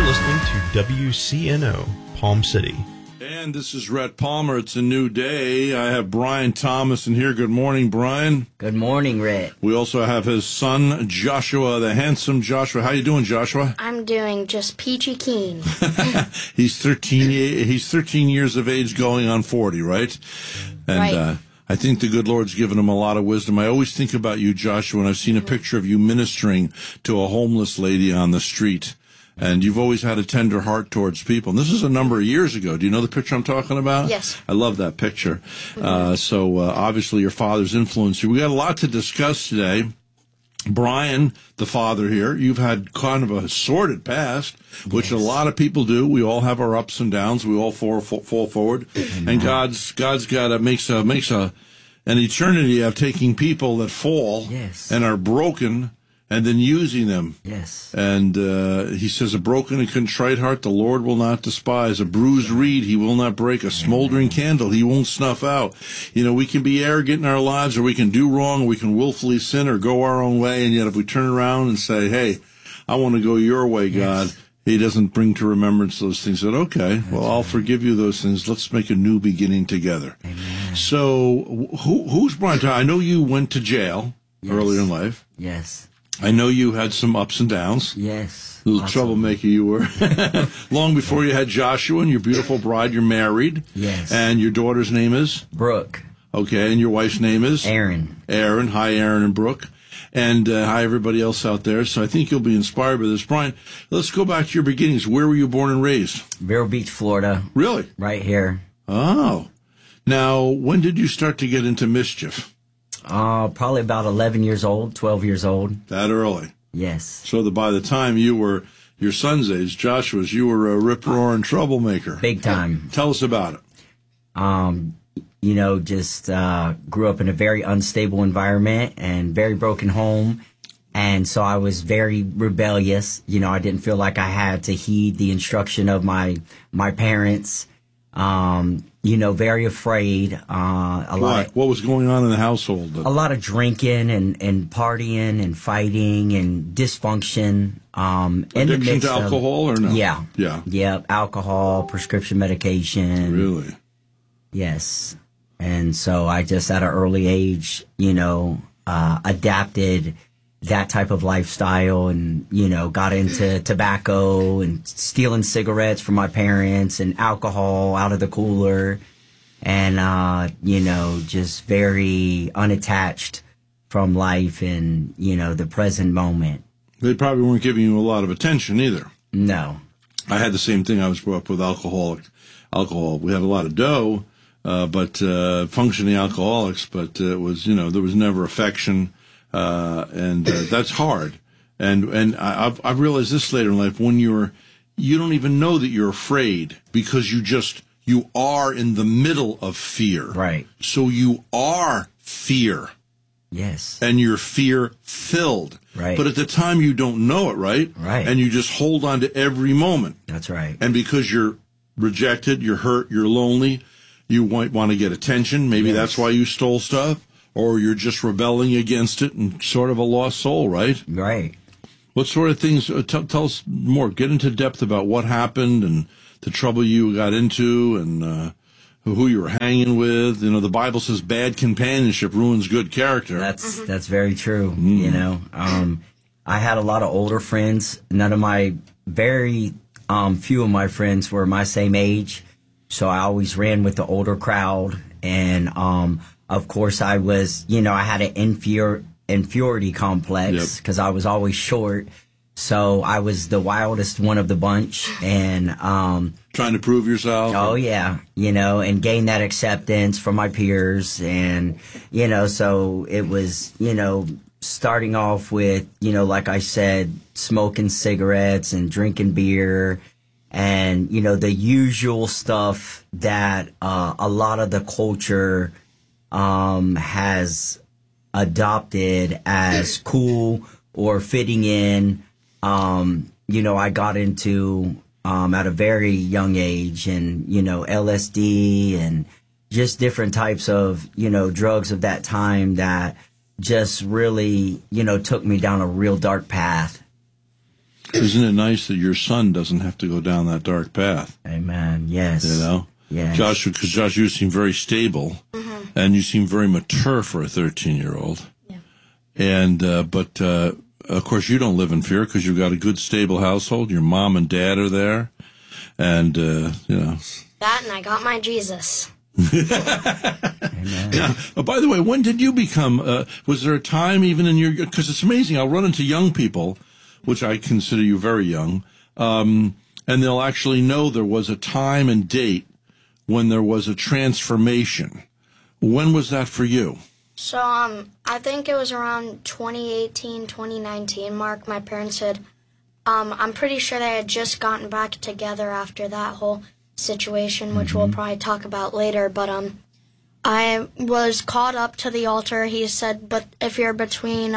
listening to WCNO, Palm City. And this is Rhett Palmer. It's a new day. I have Brian Thomas in here. Good morning, Brian. Good morning, Rhett. We also have his son, Joshua, the handsome Joshua. How you doing, Joshua? I'm doing just peachy keen. He's 13 years of age going on 40, right? And, right. I think the good Lord's given him a lot of wisdom. I always think about you, Joshua, and I've seen a picture of you ministering to a homeless lady on the street. And you've always had a tender heart towards people. And this is a number of years ago. Do you know the picture I'm talking about? Yes. I love that picture. So obviously your father's influenced you. We got a lot to discuss today. Brian, the father here, you've had kind of a sordid past, which a lot of people do. We all have our ups and downs. We all fall forward. And God's got makes an eternity of taking people that fall and are broken and then using them. Yes. And he says, a broken and contrite heart the Lord will not despise. A bruised reed he will not break. A smoldering candle he won't snuff out. You know, we can be arrogant in our lives, or we can do wrong, or we can willfully sin or go our own way. And yet if we turn around and say, hey, I want to go your way, God, he doesn't bring to remembrance those things. That, okay, well, I'll forgive you those things. Let's make a new beginning together. Amen. So who's Brian? I know you went to jail earlier in life. Yes. I know you had some ups and downs. Yes. Little troublemaker you were. Long before you had Joshua and your beautiful bride, you're married. Yes. And your daughter's name is? Brooke. Okay, and your wife's name is? Aaron. Aaron. Hi, Aaron and Brooke. And hi, everybody else out there. So I think you'll be inspired by this. Brian, let's go back to your beginnings. Where were you born and raised? Vero Beach, Florida. Really? Right here. Oh. Now, when did you start to get into mischief? Probably about 11 years old, 12 years old. That early? Yes. So by the time you were your son's age, Joshua's, you were a rip-roaring troublemaker. Big time. Tell us about it. You know, just grew up in a very unstable environment and very broken home. And so I was very rebellious. You know, I didn't feel like I had to heed the instruction of my parents. You know, very afraid. What was going on in the household? A lot of drinking and partying and fighting and dysfunction. Addiction to alcohol or no? Yeah. Yeah. Yeah. Alcohol, prescription medication. Really? Yes. And so I just at an early age, you know, adapted that type of lifestyle and, you know, got into tobacco and stealing cigarettes from my parents and alcohol out of the cooler and, you know, just very unattached from life and, you know, the present moment. They probably weren't giving you a lot of attention either. No. I had the same thing. I was brought up with alcohol. We had a lot of dough, but functioning alcoholics, but it was, you know, there was never affection. And that's hard. And I've realized this later in life, when you don't even know that you're afraid because you are in the middle of fear. Right. So you are fear. Yes. And you're fear filled. Right. But at the time you don't know it, right? Right. And you just hold on to every moment. That's right. And because you're rejected, you're hurt, you're lonely, you might want to get attention. Maybe that's why you stole stuff. Or you're just rebelling against it and sort of a lost soul, right? Right. What sort of things, tell us more, get into depth about what happened and the trouble you got into and who you were hanging with. You know, the Bible says bad companionship ruins good character. That's very true, you know. I had a lot of older friends. None of my, very few of my friends were my same age. So I always ran with the older crowd and, of course, I was, you know, I had an inferiority complex because I was always short. So I was the wildest one of the bunch and trying to prove yourself. Oh, yeah. You know, and gain that acceptance from my peers. And, you know, so it was, you know, starting off with, you know, like I said, smoking cigarettes and drinking beer and, you know, the usual stuff that a lot of the culture has adopted as cool or fitting in. You know, I got into at a very young age and, you know, LSD and just different types of, you know, drugs of that time that just really, you know, took me down a real dark path. Isn't it nice that your son doesn't have to go down that dark path? Amen. Yes. You know? Yes. Josh, because Josh, you seem very stable, and you seem very mature for a 13-year-old. Yeah. And, but, of course, you don't live in fear because you've got a good, stable household. Your mom and dad are there. And, you know. That and I got my Jesus. Amen. Yeah. Oh, by the way, when did you become, was there a time even in your, because it's amazing, I'll run into young people, which I consider you very young, and they'll actually know there was a time and date when there was a transformation. When was that for you? So, I think it was around 2018, 2019 mark. My parents had, I'm pretty sure they had just gotten back together after that whole situation, which we'll probably talk about later. But, I was called up to the altar. He said, but if you're between,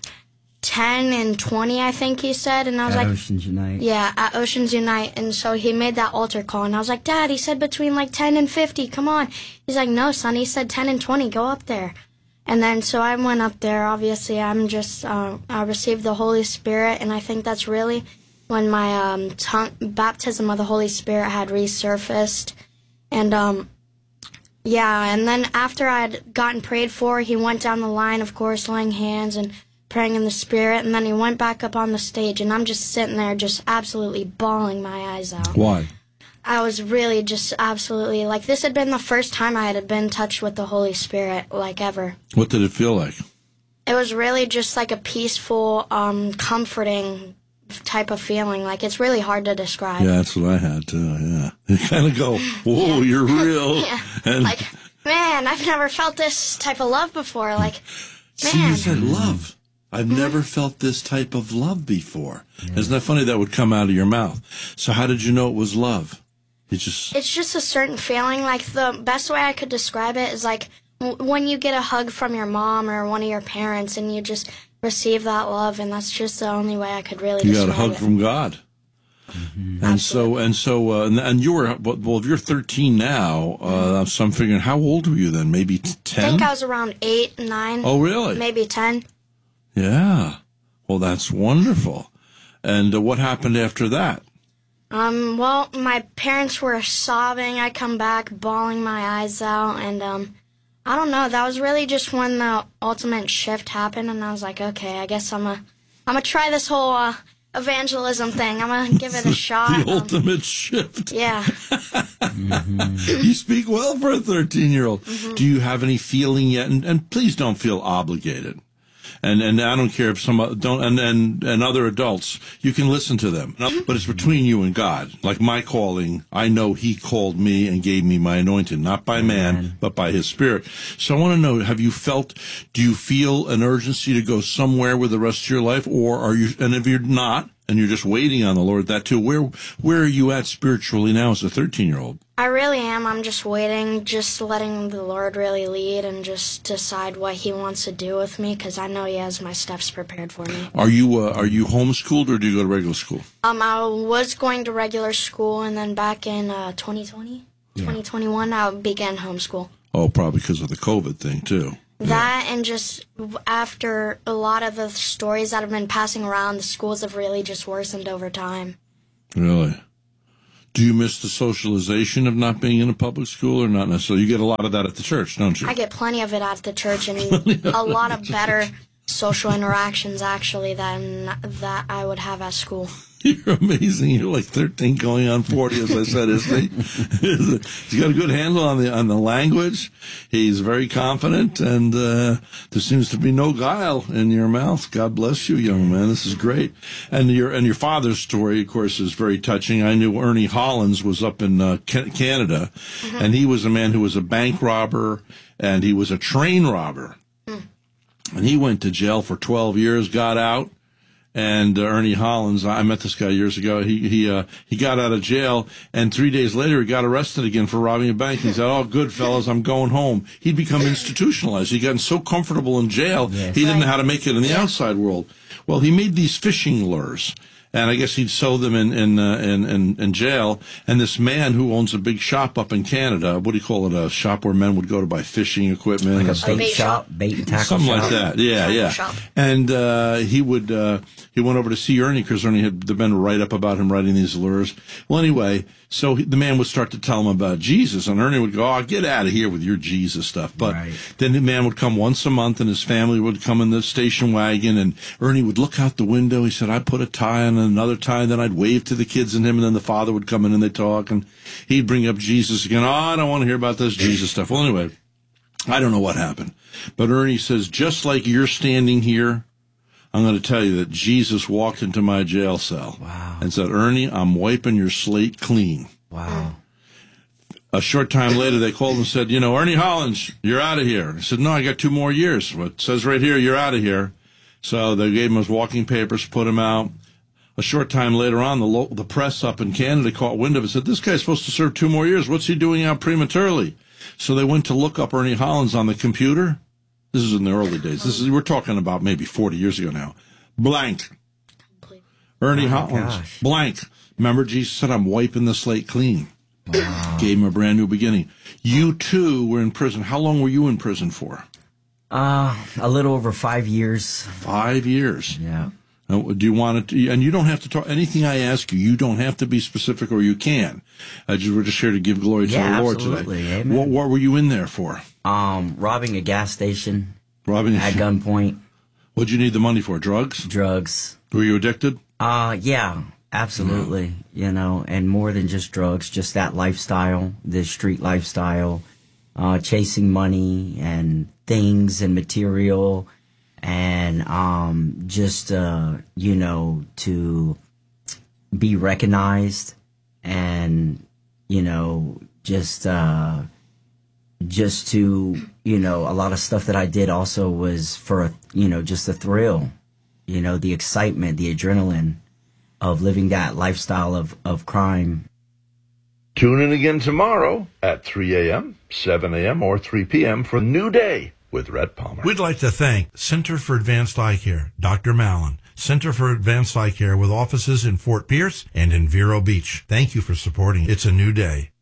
10 and 20, I think he said. And I was At like, Oceans Unite. yeah, at Oceans Unite. And so he made that altar call. And I was like, Dad, he said between like 10 and 50. Come on. He's like, no, son. He said 10 and 20. Go up there. And then so I went up there. Obviously, I'm just, I received the Holy Spirit. And I think that's really when my baptism of the Holy Spirit had resurfaced. And, yeah, and then after I had gotten prayed for, he went down the line, of course, laying hands and praying in the Spirit, and then he went back up on the stage, and I'm just sitting there just absolutely bawling my eyes out. Why? I was really just absolutely, like, this had been the first time I had been touched with the Holy Spirit, like, ever. What did it feel like? It was really just like a peaceful, comforting type of feeling. Like, it's really hard to describe. Yeah, that's what I had too, yeah. You kind of go, whoa, you're real. Yeah. And Like, man, I've never felt this type of love before. Like, see, you man. said love. I've never felt this type of love before. Isn't that funny that would come out of your mouth? So how did you know it was love? It's just a certain feeling. Like, the best way I could describe it is like when you get a hug from your mom or one of your parents and you just receive that love, and that's just the only way I could really you describe got a hug it. from God. And so, and you were, well, if you're 13 now, so I'm figuring, how old were you then? Maybe 10? I think I was around 8, 9. Oh, really? Maybe 10. Yeah. Well, that's wonderful. And what happened after that? Well, my parents were sobbing. I come back bawling my eyes out, and I don't know. That was really just when the ultimate shift happened, and I was like, okay, I guess I'm gonna try this whole evangelism thing. I'm gonna give it a shot. The ultimate shift. Yeah. You speak well for a 13-year-old. Do you have any feeling yet? And please don't feel obligated. And I don't care if some don't and other adults, you can listen to them, but it's between you and God. Like my calling, I know He called me and gave me my anointing, not by man, but by His Spirit. So I want to know: do you feel an urgency to go somewhere with the rest of your life, or are you? And if you're not, and you're just waiting on the Lord, that too. Where are you at spiritually now as a 13-year-old? I really am. I'm just waiting, just letting the Lord really lead and just decide what He wants to do with me, because I know He has my steps prepared for me. Are you homeschooled, or do you go to regular school? I was going to regular school, and then back in 2020, 2021, I began homeschool. Oh, probably because of the COVID thing, too. That and just after a lot of the stories that have been passing around, the schools have really just worsened over time. Really? Do you miss the socialization of not being in a public school, or not necessarily? You get a lot of that at the church, don't you? I get plenty of it at the church, and a lot of better social interactions, actually, than that I would have at school. You're amazing. You're like 13 going on 40, as I said, isn't he? He's got a good handle on the language. He's very confident, and there seems to be no guile in your mouth. God bless you, young man. This is great. And your father's story, of course, is very touching. I knew Ernie Hollins was up in Canada, and he was a man who was a bank robber, and he was a train robber. And he went to jail for 12 years, got out. And Ernie Hollins, I met this guy years ago. He got out of jail, and 3 days later he got arrested again for robbing a bank. He said, "Oh, good fellas, I'm going home." He'd become institutionalized. He'd gotten so comfortable in jail, he didn't know how to make it in the outside world. Well, he made these fishing lures, and I guess he'd sold them in jail. And this man who owns a big shop up in Canada, what do you call it? A shop where men would go to buy fishing equipment, Like and a stuff. bait shop, bait and tackle Something shop. like that. Yeah. Shop. And he went over to see Ernie because Ernie had been write up about him writing these lures. Well, anyway, so the man would start to tell him about Jesus, and Ernie would go, "Oh, get out of here with your Jesus stuff." But then the man would come once a month, and his family would come in the station wagon, and Ernie would look out the window. He said, "I'd put a tie on another tie, and then I'd wave to the kids and him, and then the father would come in and they'd talk, and he'd bring up Jesus again. Oh, I don't want to hear about this Jesus stuff." Well, anyway, I don't know what happened, but Ernie says, just like you're standing here, I'm going to tell you that Jesus walked into my jail cell and said, "Ernie, I'm wiping your slate clean." Wow. A short time later, they called and said, "Ernie Hollins, you're out of here." He said, "No, I got 2 more years. Well, it says right here, you're out of here." So they gave him his walking papers, put him out. A short time later on, the press up in Canada caught wind of it and said, "This guy's supposed to serve 2 more years. What's he doing out prematurely?" So they went to look up Ernie Hollins on the computer. This is in the early days. We're talking about maybe 40 years ago now. Blank. Ernie Hollins. Gosh. Blank. Remember, Jesus said, "I'm wiping the slate clean." Wow. Gave him a brand new beginning. You, too, were in prison. How long were you in prison for? A little over 5 years. 5 years. Yeah. Now, do you want to, and you don't have to talk, anything I ask you, you don't have to be specific, or you can. We're just here to give glory to the Lord absolutely. today. Amen. What were you in there for? Robbing a gas station Robbing at gunpoint, What'd you need the money for? Drugs? drugs. Were you addicted? Yeah, absolutely. And more than just drugs, just that lifestyle, the street lifestyle, chasing money and things and material, and just to be recognized, and just to a lot of stuff that I did also was for just the thrill, the excitement, the adrenaline of living that lifestyle of crime. Tune in again tomorrow at 3 a.m., 7 a.m., or 3 p.m. for New Day with Rhett Palmer. We'd like to thank Center for Advanced Eye Care, Dr. Mallon, Center for Advanced Eye Care with offices in Fort Pierce and in Vero Beach. Thank you for supporting It's a New Day.